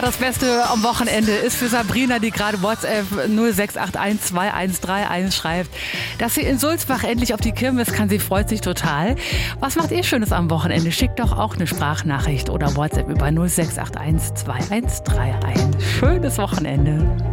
das Beste am Wochenende ist für Sabrina, die gerade WhatsApp 06812131 schreibt, dass sie in Sulzbach endlich auf die Kirmes kann. Sie freut sich total. Was macht ihr Schönes am Wochenende? Schickt doch auch eine Sprachnachricht oder WhatsApp über 06812131. Schönes Wochenende.